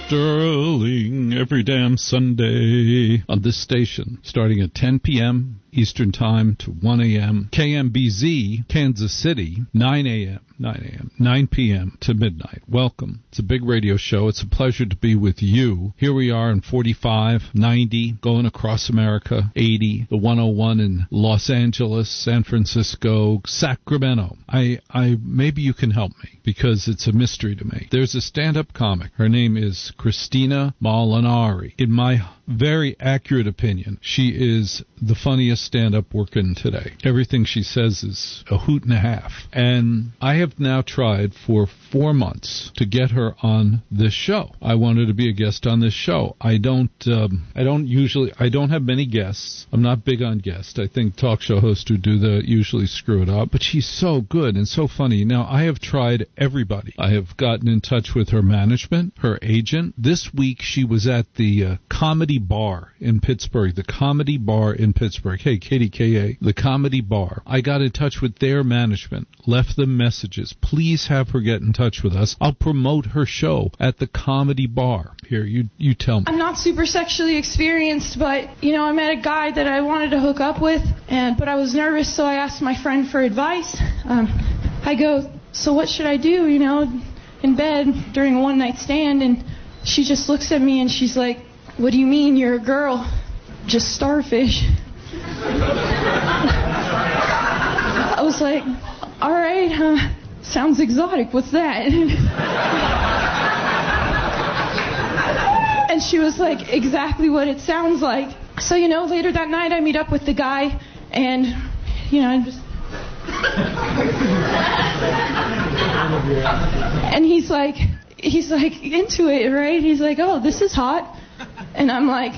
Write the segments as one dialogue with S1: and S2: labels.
S1: Sterling every damn Sunday on this station, starting at 10 p.m. Eastern Time to 1 a.m. KMBZ, Kansas City, 9 a.m., 9 p.m. to midnight. Welcome. It's a big radio show. It's a pleasure to be with you. Here we are in 45, 90, going across America, 80, the 101 in Los Angeles, San Francisco, Sacramento. Maybe you can help me because it's a mystery to me. There's a stand-up comic. Her name is Christina Molinari. In my very accurate opinion, she is the funniest stand-up working today. Everything she says is a hoot and a half. And I have now tried for 4 months to get her on this show. I want her to be a guest on this show. I don't have many guests. I'm not big on guests. I think talk show hosts who do that usually screw it up. But she's so good and so funny. Now, I have tried everybody. I have gotten in touch with her management, her agent. This week, she was at the Comedy Bar in Pittsburgh. The Comedy Bar in Pittsburgh. Hey, KDKA, the Comedy Bar. I got in touch with their management, left them messages. Please have her get in touch with us. I'll promote her show at the Comedy Bar. Here, you tell me.
S2: I'm not super sexually experienced, but, I met a guy that I wanted to hook up with, but I was nervous, so I asked my friend for advice. I go, so what should I do, in bed during a one-night stand? And she just looks at me and she's like, what do you mean you're a girl? Just starfish. I was like, all right, sounds exotic. What's that? And she was like, exactly what it sounds like. So, later that night I meet up with the guy and, I'm just... And he's like into it, right? He's like, oh, this is hot. And I'm like,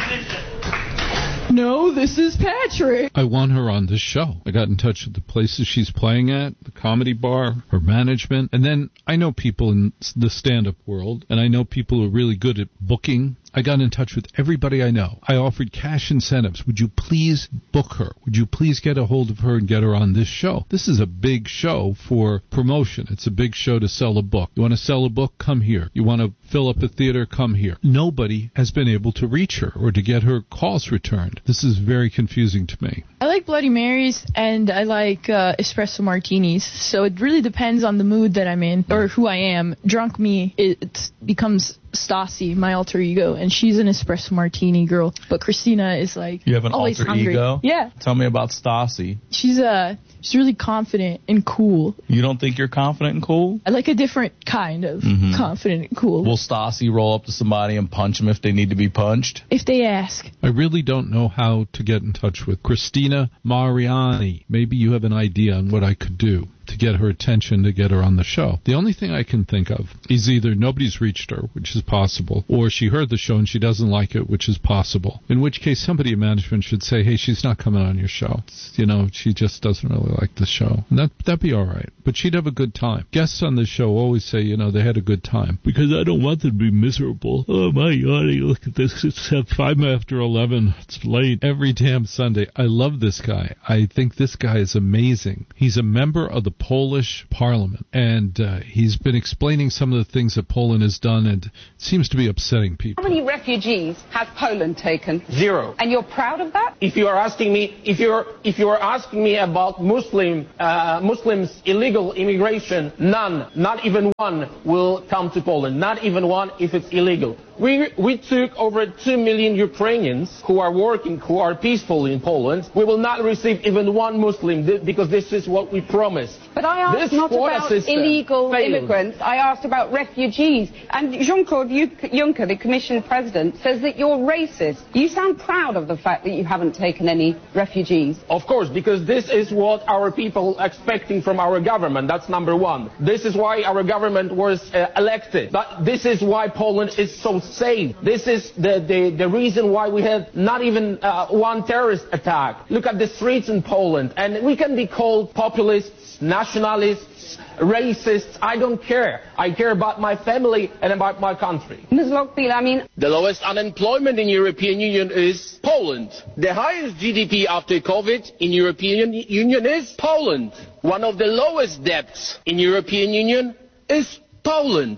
S2: no, this is Patrick.
S1: I want her on this show. I got in touch with the places she's playing at, the Comedy Bar, her management. And then I know people in the stand-up world, and I know people who are really good at booking. I got in touch with everybody I know. I offered cash incentives. Would you please book her? Would you please get a hold of her and get her on this show? This is a big show for promotion. It's a big show to sell a book. You want to sell a book? Come here. You want to fill up a theater? Come here. Nobody has been able to reach her or to get her calls returned. This is very confusing to me.
S2: I like Bloody Marys and I like espresso martinis. So it really depends on the mood that I'm in or who I am. Drunk me, it becomes Stassi, my alter ego, and she's an espresso martini girl. But Christina is like
S3: you have an
S2: always
S3: alter
S2: hungry.
S3: Ego?
S2: Yeah.
S3: Tell me about Stassi.
S2: She's really confident and cool.
S3: You don't think you're confident and cool?
S2: I like a different kind of confident and cool.
S3: Will Stassi roll up to somebody and punch them if they need to be punched?
S2: If they ask.
S1: I really don't know how to get in touch with Christina Mariani. Maybe you have an idea on what I could do to get her attention, to get her on the show. The only thing I can think of is either nobody's reached her, which is possible, or she heard the show and she doesn't like it, which is possible. In which case, somebody in management should say, hey, she's not coming on your show. She just doesn't really like the show. And that'd be all right. But she'd have a good time. Guests on the show always say, they had a good time. Because I don't want them to be miserable. Oh, my God, look at this. It's 5 after 11. It's late. Every damn Sunday. I love this guy. I think this guy is amazing. He's a member of the Polish parliament, and he's been explaining some of the things that Poland has done, and it seems to be upsetting people.
S4: How many refugees has Poland taken?
S5: 0.
S4: And you're proud of that?
S5: If you are asking me about Muslims illegal immigration, none, not even one will come to Poland. Not even one if it's illegal. We took over 2 million Ukrainians who are working, who are peaceful in Poland. We will not receive even one Muslim because this is what we promised.
S4: But I asked not about illegal immigrants. I asked about refugees. And Jean-Claude Juncker, the Commission President, says that you're racist. You sound proud of the fact that you haven't taken any refugees.
S5: Of course, because this is what our people are expecting from our government. That's number one. This is why our government was elected. This is why Poland is so safe. This is the reason why we had not even one terrorist attack. Look at the streets in Poland. And we can be called populists, nationalists, racists. I don't care. I care about my family and about my country.
S4: Ms. Lockbeal, I mean...
S6: The lowest unemployment in European Union is Poland. The highest GDP after COVID in European Union is Poland. One of the lowest debts in European Union is Poland.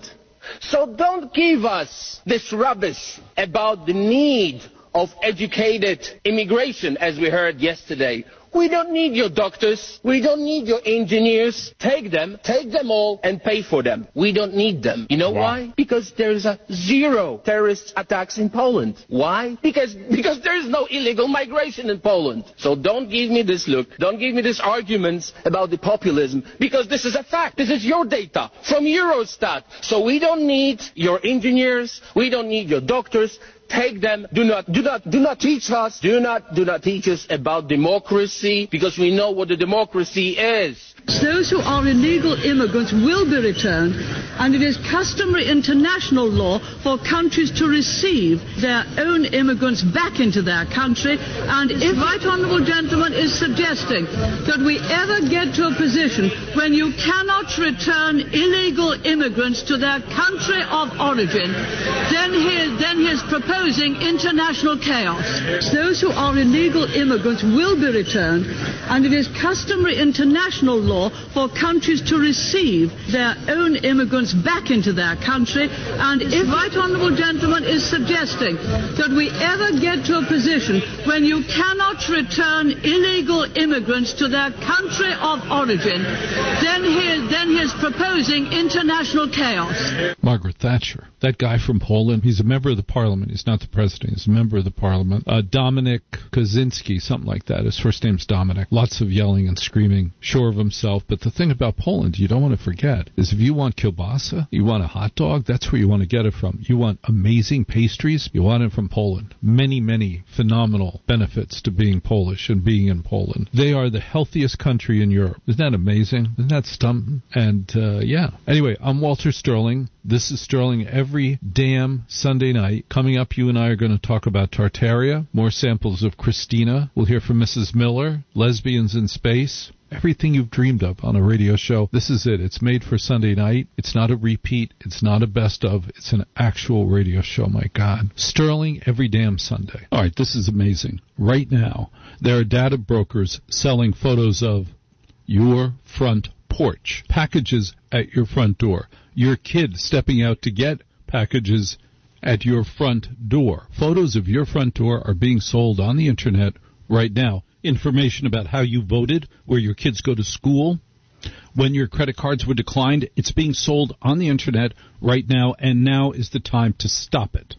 S6: So don't give us this rubbish about the need of educated immigration, as we heard yesterday. We don't need your doctors. We don't need your engineers. Take them all, and pay for them. We don't need them. You know why? Because there is zero terrorist attacks in Poland. Why? Because there is no illegal migration in Poland. So don't give me this look. Don't give me these arguments about the populism, because this is a fact. This is your data from Eurostat. So we don't need your engineers. We don't need your doctors. Take them. Do not teach us. Do not teach us about democracy, because we know what the democracy is.
S7: Those who are illegal immigrants will be returned, and it is customary international law for countries to receive their own immigrants back into their country. And if Right Honourable Gentleman is suggesting that we ever get to a position when you cannot return illegal immigrants to their country of origin, then he is proposing international chaos. Those who are illegal immigrants will be returned, and it is customary international law for countries to receive their own immigrants back into their country. And if Right Honourable Gentleman is suggesting that we ever get to a position when you cannot return illegal immigrants to their country of origin, then he is proposing international chaos.
S1: Margaret Thatcher, that guy from Poland, he's a member of the parliament. He's not the president. He's a member of the parliament. Dominik Kaczynski, something like that. His first name's Dominic. Lots of yelling and screaming, sure of himself. But the thing about Poland you don't want to forget is if you want kielbasa, you want a hot dog, that's where you want to get it from. You want amazing pastries, you want it from Poland. Many, many phenomenal benefits to being Polish and being in Poland. They are the healthiest country in Europe. Isn't that amazing? Isn't that something? And, yeah. Anyway, I'm Walter Sterling. This is Sterling every damn Sunday night. Coming up, you and I are going to talk about Tartaria, more samples of Christina. We'll hear from Mrs. Miller, Lesbians in Space. Everything you've dreamed of on a radio show. This is it. It's made for Sunday night. It's not a repeat. It's not a best of. It's an actual radio show, my God. Sterling every damn Sunday. All right, this is amazing. Right now, there are data brokers selling photos of your front porch, packages at your front door, your kid stepping out to get packages at your front door. Photos of your front door are being sold on the Internet right now. Information about how you voted, where your kids go to school, when your credit cards were declined. It's being sold on the Internet right now, and now is the time to stop it.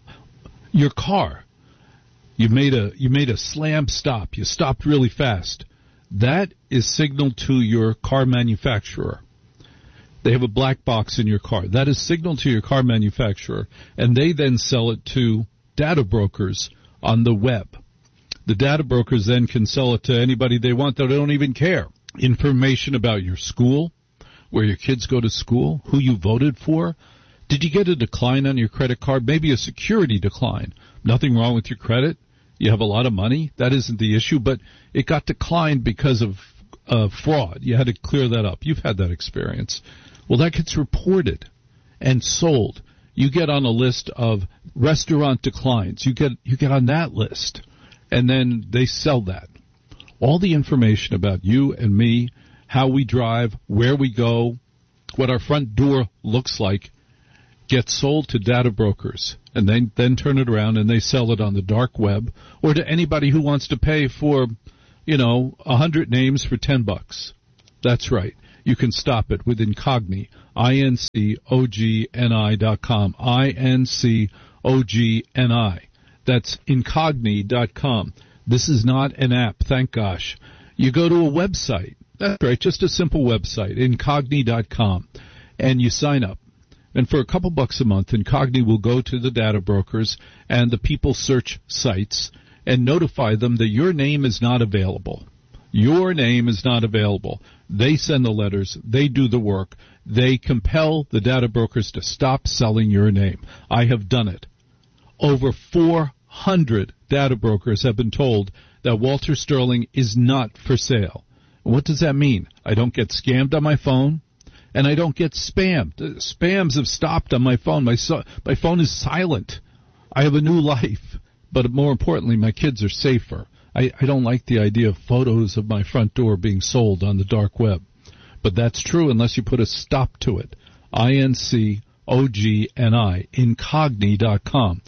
S1: Your car, you made a slam stop. You stopped really fast. That is signal to your car manufacturer. They have a black box in your car. That is signal to your car manufacturer, and they then sell it to data brokers on the web. The data brokers then can sell it to anybody they want. They don't even care. Information about your school, where your kids go to school, who you voted for. Did you get a decline on your credit card? Maybe a security decline. Nothing wrong with your credit. You have a lot of money. That isn't the issue, but it got declined because of fraud. You had to clear that up. You've had that experience. Well, that gets reported and sold. You get on a list of restaurant declines. You get on that list. And then they sell that. All the information about you and me, how we drive, where we go, what our front door looks like, gets sold to data brokers. And they then turn it around and they sell it on the dark web or to anybody who wants to pay for, 100 names for $10. That's right. You can stop it with Incogni, INCOGNI.com, INCOGNI. That's Incogni.com. This is not an app, thank gosh. You go to a website. That's right, just a simple website, Incogni.com, and you sign up. And for a couple bucks a month, Incogni will go to the data brokers and the people search sites and notify them that your name is not available. Your name is not available. They send the letters. They do the work. They compel the data brokers to stop selling your name. I have done it. Over 400 data brokers have been told that Walter Sterling is not for sale. What does that mean? I don't get scammed on my phone, and I don't get spammed. Spams have stopped on my phone. My phone is silent. I have a new life. But more importantly, my kids are safer. I don't like the idea of photos of my front door being sold on the dark web. But that's true unless you put a stop to it. INCOGNI.com. INCOGNI, incogni.com,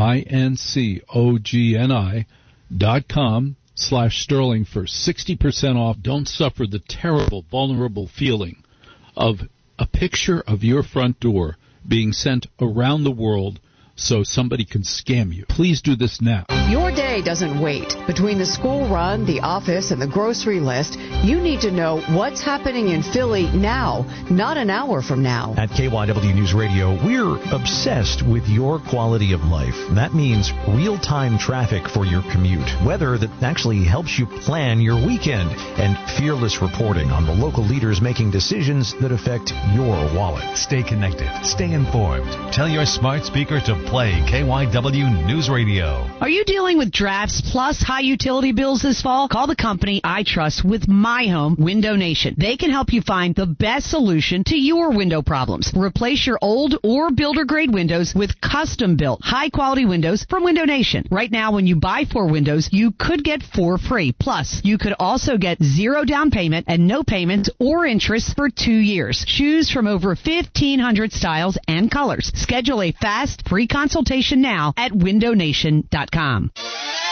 S1: INCOGNI.com/Sterling for 60% off. Don't suffer the terrible, vulnerable feeling of a picture of your front door being sent around the world so somebody can scam you. Please do this now.
S8: Your day doesn't wait. Between the school run, the office, and the grocery list, you need to know what's happening in Philly now, not an hour from now.
S9: At KYW News Radio, we're obsessed with your quality of life. That means real-time traffic for your commute, weather that actually helps you plan your weekend, and fearless reporting on the local leaders making decisions that affect your wallet.
S10: Stay connected. Stay informed. Tell your smart speaker to play KYW News Radio.
S11: Are you dealing with drafts plus high utility bills this fall? Call the company I trust with my home, Window Nation. They can help you find the best solution to your window problems. Replace your old or builder grade windows with custom built high quality windows from Window Nation. Right now, when you buy 4 windows, you could get 4 free. Plus, you could also get 0 down payment and no payments or interest for 2 years. Choose from over 1,500 styles and colors. Schedule a fast, free consultation now at windownation.com.